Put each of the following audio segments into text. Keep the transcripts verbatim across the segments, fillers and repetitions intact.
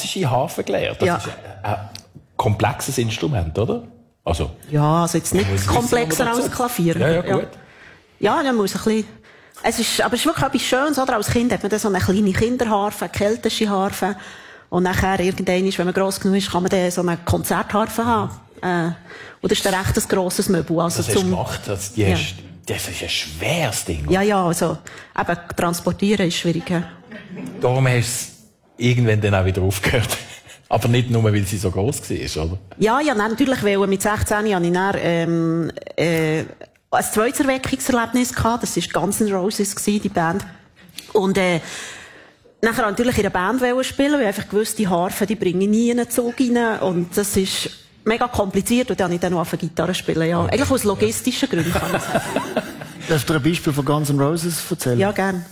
klassische Harfe gelernt. Das ja. ist ein, ein komplexes Instrument, oder? Also, ja, also jetzt nicht komplexer als Klavier. Ja, ja, gut. Ja, ja, man muss ein bisschen... Es ist, aber es ist wirklich etwas Schönes, oder? Als Kind hat man dann so eine kleine Kinderharfe, eine keltische Harfe. Und nachher, irgendwann, wenn man gross genug ist, kann man dann so eine Konzertharfe haben. Äh, und das ist dann recht ein grosses Möbel. Also das hast zum, du gemacht, das, die ja. hast, das ist ein schweres Ding. Ja, ja, also, eben, transportieren ist schwierig. Darum hast du es irgendwann dann auch wieder aufgehört. Aber nicht nur, weil sie so gross war, oder? Ja, ja, nein, natürlich, weil mit sechzehn hatte ich dann, ähm, äh, ein zweites Erweckungserlebnis gehabt. Das war Guns N' Roses, die Band. Und, äh, nachher natürlich in einer Band spielen, weil ich einfach gewusst, die Harfe, die bringe ich nie in einen Zug rein. Und das ist mega kompliziert. Und dann habe ich dann noch auf der Gitarre spielen, ja. Okay. Eigentlich aus logistischen Gründen, kann ich sagen. Darfst du dir ein Beispiel von Guns N' Roses erzählen? Ja, gern.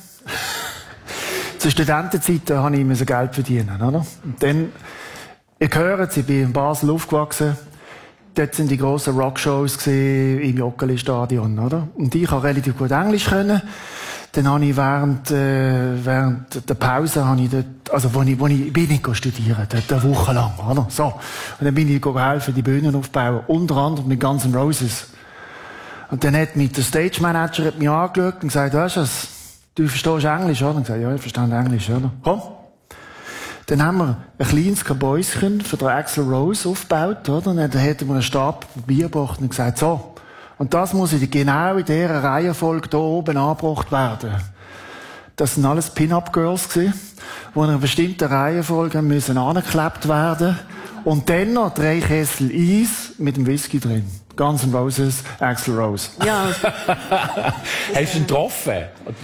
Zur Studentenzeit habe ich so Geld verdienen, oder? Und dann, ihr hört, ich bin in Basel aufgewachsen. Dort sind die grossen Rockshows im Joggeli-Stadion, oder? Und ich konnte relativ gut Englisch können. Dann habe ich während, äh, während der Pause, habe ich dort, also, wo ich, wo ich, bin ich studieren, dort eine Woche lang, oder? So. Und dann bin ich geholfen, die Bühnen aufzubauen. Unter anderem mit Guns N' Roses. Und dann hat mich der Stage Manager hat mich angeschaut und gesagt, weißt du was? Du verstehst Englisch, oder? Und ich gesagt, ja, ich verstehe Englisch, oder? Komm. Dann haben wir ein kleines Kabäuschen für den Axl Rose aufgebaut, oder? Und dann hätten wir einen Stab Bier gebracht und gesagt, so. Und das muss genau in dieser Reihenfolge hier oben angebracht werden. Das sind alles Pin-Up-Girls gewesen, die in einer bestimmten Reihenfolge müssen angeklebt werden. Und dann noch drei Kessel Eis mit dem Whisky drin. Guns N' Roses, Axl Rose. Ja. Hast du ihn getroffen?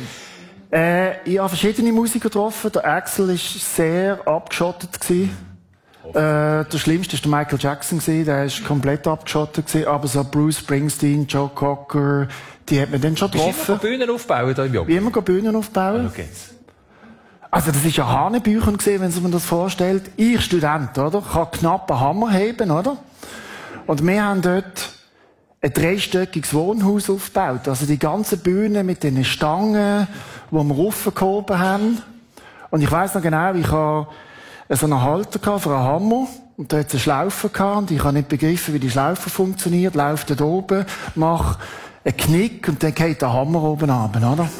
Äh, ich habe verschiedene Musiker getroffen. Der Axl war sehr abgeschottet gewesen. Äh, der schlimmste war der Michael Jackson gewesen. Der war komplett abgeschottet gewesen. Aber so Bruce Springsteen, Joe Cocker, die hat man dann schon getroffen. Bist du immer Bühnen aufbauen da im Job? Wie immer Bühnen aufbauen. Okay. Also das ist ja Hanebüchen gewesen, wenn man das vorstellt. Ich, Student, oder? Kann knapp einen Hammer heben, oder? Und wir haben dort ein dreistöckiges Wohnhaus aufgebaut. Also die ganze Bühne mit den Stangen, die wir raufgehoben haben. Und ich weiss noch genau, ich habe so einen Halter für einen Hammer. Und da hat es eine Schlaufe gehabt. Und ich habe nicht begriffen, wie die Schlaufe funktioniert. Laufe dort oben, mache einen Knick und dann geht der Hammer oben runter, oder?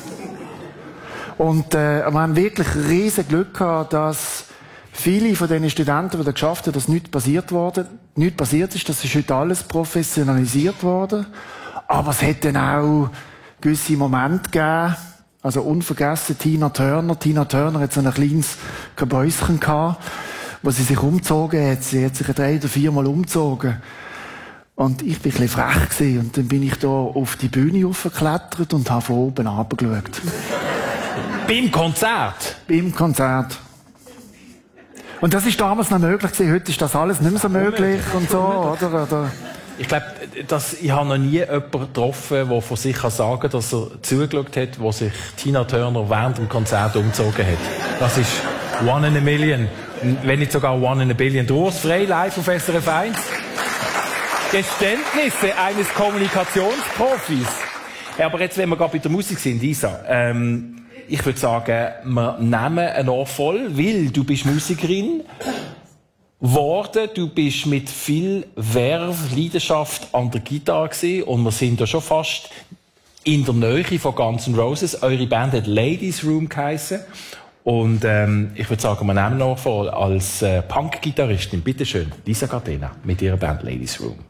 Und äh, wir haben wirklich riesen Glück gehabt, dass viele von den Studenten, die das geschafft haben, dass nichts passiert wurde, nichts passiert ist. Das ist heute alles professionalisiert worden. Aber es hat dann auch gewisse Momente gegeben. Also unvergessen Tina Turner. Tina Turner hat so ein kleines Kabäuschen gehabt, wo sie sich umgezogen hat. Sie hat sich drei oder viermal umgezogen. Und ich bin ein bisschen frech gewesen. Und dann bin ich da auf die Bühne hochgeklettert und habe von oben runtergeschaut. Beim Konzert? Beim Konzert. Und das ist damals noch möglich gewesen. Heute ist das alles nicht mehr so möglich und so, oder? oder? Ich glaube, ich habe noch nie jemanden getroffen, der von sich kann sagen kann, dass er zugeschaut hat, wo sich Tina Turner während dem Konzert umgezogen hat. Das ist one in a million. Wenn nicht sogar one in a billion. Urs Frey, live auf S R F eins. Geständnisse eines Kommunikationsprofis. Ja, aber jetzt, wenn wir gerade bei der Musik sind, Isa, ähm, ich würde sagen, wir nehmen ein Ohr voll, weil du bist Musikerin geworden, du bist mit viel Verve, Leidenschaft an der Gitarre gewesen, und wir sind ja schon fast in der Nähe von Guns N' Roses. Eure Band hat Ladies Room geheissen. Und ähm, ich würde sagen, wir nehmen ein Ohr voll als äh, Punk-Gitarristin. Bitteschön, Lisa Gardena mit ihrer Band Ladies Room.